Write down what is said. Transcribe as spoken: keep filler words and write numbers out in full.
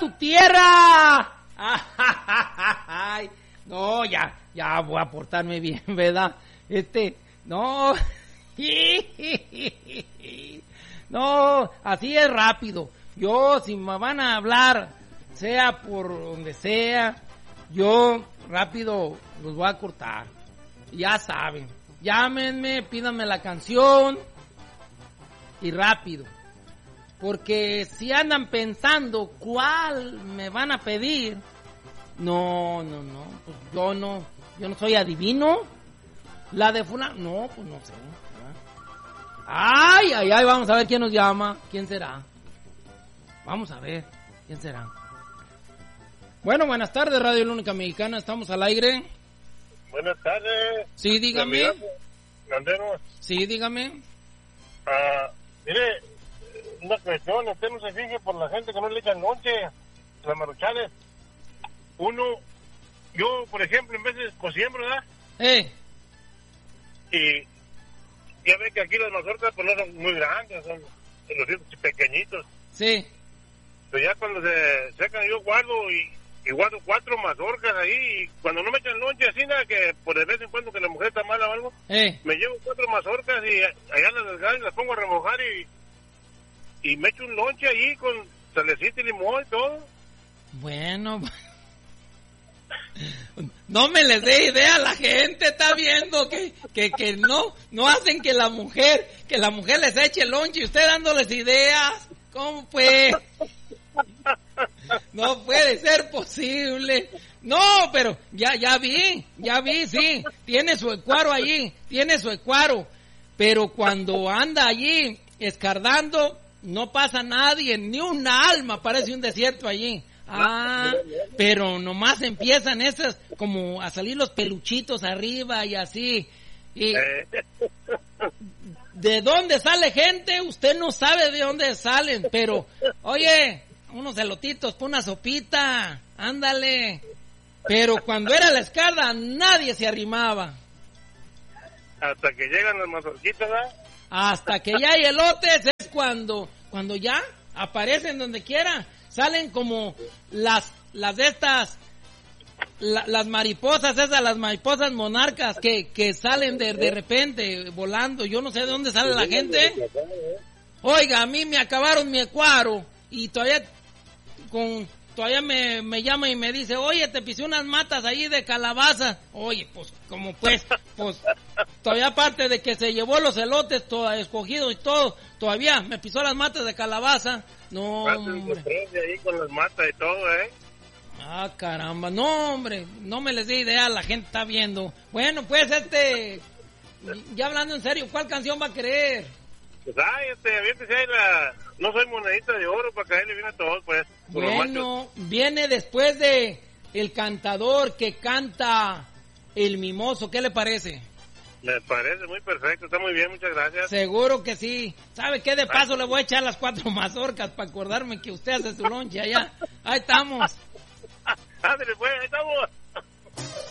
tu tierra! Ay, no, ya, ya voy a portarme bien, ¿verdad? Este, no, no, así es rápido. Yo, si me van a hablar, sea por donde sea, yo rápido los voy a cortar. Ya saben, llámenme, pídanme la canción y rápido. Porque si andan pensando cuál me van a pedir, no, no, no, pues yo no, yo no soy adivino. La de fulano, no, pues no sé. Ay, ay, ay, vamos a ver quién nos llama, quién será. Vamos a ver, quién será. Bueno, buenas tardes, Radio La Única Mexicana, estamos al aire. Buenas tardes. Sí, dígame. Landero. Sí, dígame. Ah, mire, una cuestión, usted no se fije por la gente que no le echan noche, las maruchales. Uno, yo, por ejemplo, en veces cociembro, ¿verdad? Eh. Y ya ve que aquí las mazorcas pues no son muy grandes, son los pequeñitos. Sí. Pero ya cuando se secan yo guardo y, y guardo cuatro mazorcas ahí y cuando no me echan lonche así nada que por de vez en cuando que la mujer está mala o algo, eh. me llevo cuatro mazorcas y allá las desgarro y las pongo a remojar y y me echo un lonche ahí con salecita y limón y todo. Bueno, no me les dé idea, la gente está viendo que, que, que no, no hacen que la mujer, que la mujer les eche lonche y usted dándoles ideas. ¿Cómo pues? No puede ser posible. No, pero ya, ya vi, ya vi, sí, tiene su ecuaro allí, tiene su ecuaro, pero cuando anda allí escardando, no pasa nadie, ni una alma, parece un desierto allí. Ah, pero nomás empiezan esas como a salir los peluchitos arriba y así. Y ¿de dónde sale gente? Usted no sabe de dónde salen, pero oye, unos elotitos, pon una sopita, ándale. Pero cuando era la escarda, nadie se arrimaba. Hasta que llegan las mazorquitas, ¿verdad? Hasta que ya hay elotes es cuando, cuando ya aparecen donde quiera. Salen como las, las de estas, la, las mariposas esas, las mariposas monarcas que, que salen de, de repente volando. Yo no sé de dónde sale la gente. Oiga, a mí me acabaron mi ecuaro y todavía con todavía me, me llama y me dice, oye, te pisé unas matas ahí de calabaza. Oye, pues, como pues, pues, todavía aparte de que se llevó los elotes todo escogidos y todo, todavía me pisó las matas de calabaza. No, hombre. Ahí con las matas y todo, ¿eh? Ah, caramba, no, hombre, no me les dé idea, la gente está viendo. Bueno, pues, este, ya hablando en serio, ¿cuál canción va a querer? Pues, ay, este, aviéntese ahí la... No soy monedita de oro para caerle bien a todos, pues. Bueno, viene después de el cantador que canta El Mimoso, ¿qué le parece? Me parece muy perfecto, está muy bien, muchas gracias. Seguro que sí. ¿Sabe qué? De paso le voy a echar las cuatro mazorcas para acordarme que usted hace su lonche allá. Ahí estamos. Ándale, pues, ahí estamos.